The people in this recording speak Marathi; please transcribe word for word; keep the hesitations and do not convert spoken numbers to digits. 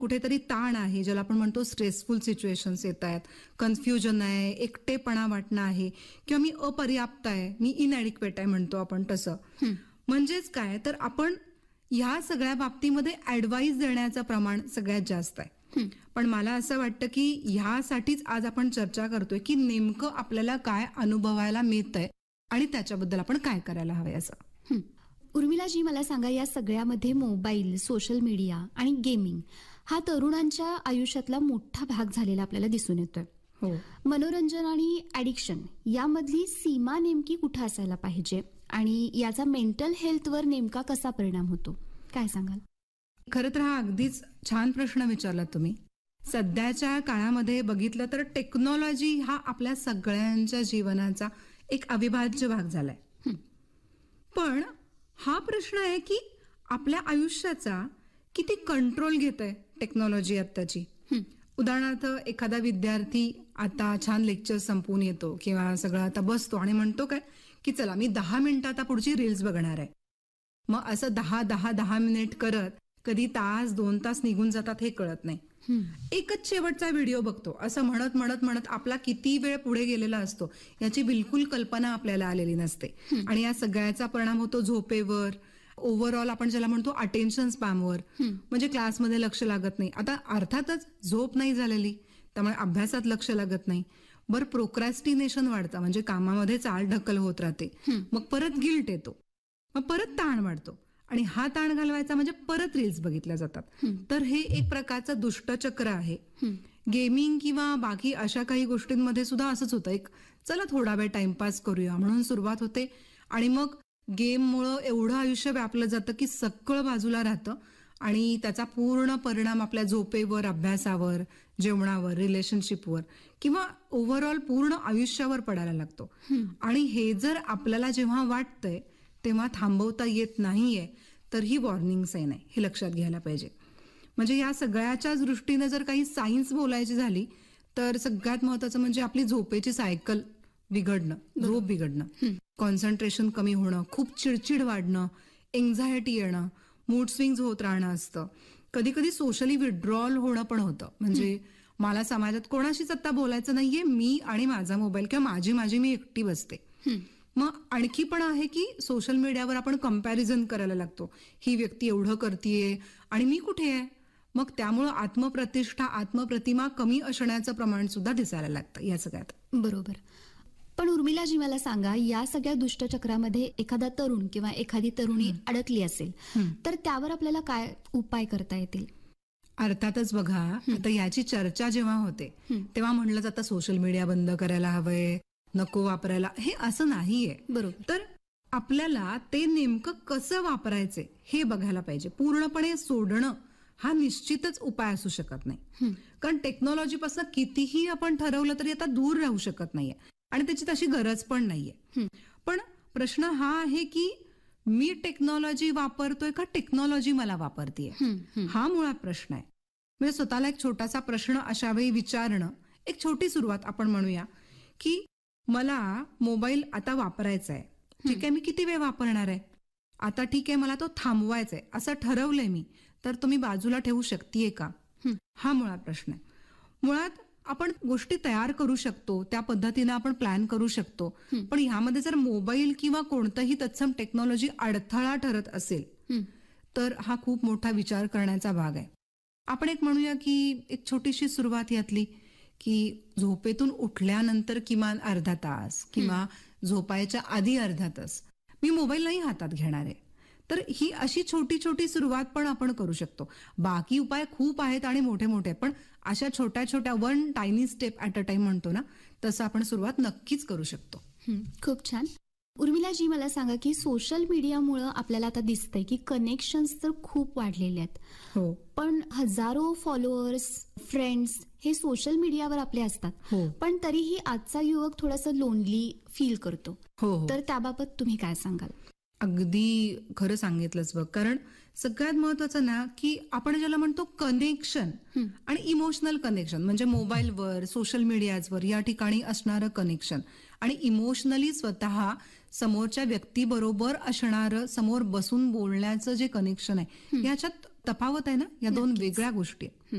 कुठेतरी ताण आहे, ज्याला आपण म्हणतो स्ट्रेसफुल सिच्युएशन्स येत आहेत, कन्फ्युजन आहे, एकटेपणा वाटणं आहे किंवा मी अपर्याप्त आहे, मी इनएडिक्वेट आहे म्हणतो आपण तसं. म्हणजेच काय तर आपण ह्या सगळ्या बाबतीमध्ये ऍडवाइस देण्याचं प्रमाण सगळ्यात जास्त आहे. पण मला असं वाटतं की ह्यासाठीच आज आपण चर्चा करतोय की नेमकं आपल्याला काय अनुभवायला मिळतंय आणि त्याच्याबद्दल आपण काय करायला हवंय असं. उर्मिलाजी, मला सांगा, या सगळ्यामध्ये मोबाईल, सोशल मीडिया आणि गेमिंग हा तरुणांच्या आयुष्यातला मोठा भाग झालेला आपल्याला दिसून येतोय. हो. मनोरंजन आणि ऍडिक्शन यामधली सीमा नेमकी कुठं असायला पाहिजे आणि याचा मेंटल हेल्थवर नेमका कसा परिणाम होतो, काय सांगाल? खरं तर हा अगदीच छान प्रश्न विचारला तुम्ही. सध्याच्या काळामध्ये बघितलं तर टेक्नॉलॉजी हा आपल्या सगळ्यांच्या जीवनाचा एक अविभाज्य भाग झालाय. पण हा प्रश्न आहे की आपल्या आयुष्याचा किती कंट्रोल घेत आहे टेक्नॉलॉजी आत्ताची. उदाहरणार्थ, एखादा विद्यार्थी आता छान लेक्चर संपवून येतो किंवा सगळं आता बसतो आणि म्हणतो काय की चला मी दहा मिनिटं आता पुढची रील्स बघणार आहे. मग असं दहा दहा दहा मिनिट करत कधी तास दोन तास निघून जातात हे कळत नाही. एकच शेवटचा व्हिडिओ बघतो असं म्हणत म्हणत म्हणत आपला किती वेळ पुढे गेलेला असतो याची बिलकुल कल्पना आपल्याला आलेली नसते. आणि या सगळ्याचा परिणाम होतो झोपेवर, ओव्हरऑल आपण ज्याला म्हणतो अटेन्शन स्पॅमवर. म्हणजे क्लासमध्ये लक्ष लागत नाही. आता अर्थातच झोप नाही झालेली त्यामुळे अभ्यासात लक्ष लागत नाही. बरं, प्रोक्रॅस्टिनेशन वाढतं, म्हणजे कामामध्ये चाल ढकल होत राहते. मग परत गिल्ट येतो, मग परत ताण वाढतो आणि हा ताण घालवायचा म्हणजे परत रील्स बघितल्या जातात. तर हे एक प्रकारचं दुष्टचक्र आहे. गेमिंग किंवा बाकी अशा काही गोष्टींमध्ये सुद्धा असंच होतं. एक चला थोडा वेळ टाइमपास करूया म्हणून सुरुवात होते आणि मग गेममुळं एवढं आयुष्य व्यापलं जातं की सगळं बाजूला राहतं आणि त्याचा पूर्ण परिणाम आपल्या झोपेवर, अभ्यासावर, जेवणावर, रिलेशनशिपवर किंवा ओव्हरऑल पूर्ण आयुष्यावर पडायला लागतो. आणि हे जर आपल्याला जेव्हा वाटतंय तेव्हा थांबवता येत नाहीये तर ही वॉर्निंग साईन आहे, हे लक्षात घ्यायला पाहिजे. म्हणजे या सगळ्याच्या दृष्टीनं जर काही सायन्स बोलायची झाली तर सगळ्यात महत्वाचं म्हणजे आपली झोपेची सायकल बिघडणं, झोप बिघडणं, कॉन्सन्ट्रेशन कमी होणं, खूप चिडचिड वाढणं, एन्झायटी येणं, मूड स्विंग्स होत राहणं असतं. कधी कधी सोशली विड्रॉल होणं पण होतं. म्हणजे मला समाजात कोणाशीच आता बोलायचं नाहीये, मी आणि माझा मोबाईल किंवा माझी माझी मी एकटी बसते. मग आणखी पण आहे की सोशल मीडियावर आपण कम्पॅरिझन करायला लागतो, ही व्यक्ती एवढं करतीये आणि मी कुठे आहे. मग त्यामुळं आत्मप्रतिष्ठा, आत्मप्रतिमा कमी असण्याचं प्रमाण सुद्धा दिसायला लागतं या सगळ्यात. बरोबर. पण उर्मिलाजी, मला सांगा, या सगळ्या दुष्टचक्रामध्ये एखादा तरुण किंवा एखादी तरुणी अडकली असेल तर त्यावर आपल्याला काय उपाय करता येतील? अर्थातच बघा, आता याची चर्चा जेव्हा होते तेव्हा म्हणलं जातं सोशल मीडिया बंद करायला हवंय, नको वापरायला. हे असं नाहीये. बरोबर. तर आपल्याला ते नेमकं कसं वापरायचे हे बघायला पाहिजे. पूर्णपणे सोडणं हा निश्चितच उपाय असू शकत नाही, कारण टेक्नॉलॉजीपासून कितीही आपण ठरवलं तरी आता दूर राहू शकत नाहीये आणि त्याची तशी गरज पण नाहीये. पण प्रश्न हा आहे की मी टेक्नॉलॉजी वापरतोय का टेक्नॉलॉजी मला वापरतीये, हा मुळात प्रश्न आहे. म्हणजे स्वतःला एक छोटासा प्रश्न अशा वेळी विचारणं, एक छोटी सुरुवात आपण म्हणूया की मला मोबाईल आता वापरायचा आहे, ठीक आहे, मी किती वेळ वापरणार आहे, आता ठीक आहे मला तो थांबवायचा आहे असं ठरवलंय मी, तर तुम्ही बाजूला ठेवू शकतीये का, हा मुळात प्रश्न आहे. मुळात आपण गोष्टी तयार करू शकतो, त्या पद्धतीनं आपण प्लॅन करू शकतो. पण ह्यामध्ये जर मोबाईल किंवा कोणतंही तत्सम टेक्नॉलॉजी अडथळा ठरत असेल तर हा खूप मोठा विचार करण्याचा भाग आहे. आपण एक म्हणूया की एक छोटीशी सुरुवात यातली की झोपेतून उठल्यानंतर किमान अर्धा तास किंवा झोपायच्या आधी अर्धा तास मी मोबाईल नाही हातात घेणार आहे. तर ही अशी छोटी छोटी सुरुवात पण आपण करू शकतो. बाकी उपाय खूप आहेत आणि मोठे मोठे, पण अशा छोट्या छोट्या one tiny step at a time म्हणतो ना, तसं आपण सुरुवात नक्कीच करू शकतो. खूप छान. उर्मिलाजी, मला सांगा की सोशल मीडियामुळे आपल्याला आता दिसतंय की कनेक्शन्स तर खूप वाढलेले आहेत. हो. पण हजारो फॉलोअर्स, फ्रेंड्स हे सोशल मीडियावर आपले असतात. हो. पण तरीही आजचा युवक थोडासा लोनली फील करतो. हो. तर त्याबाबत तुम्ही काय सांगाल? अगदी खरं सांगितलंच बघ. कारण सगळ्यात महत्वाचं ना की आपण ज्याला म्हणतो कनेक्शन आणि इमोशनल कनेक्शन, म्हणजे मोबाईलवर, सोशल मीडियावर या ठिकाणी असणारं कनेक्शन आणि इमोशनली स्वतः समोरच्या व्यक्तीबरोबर असणारं, समोर बसून बोलण्याचं जे कनेक्शन आहे, याच्यात तफावत आहे ना, या दोन नक्कीच. वेगळ्या गोष्टी आहेत.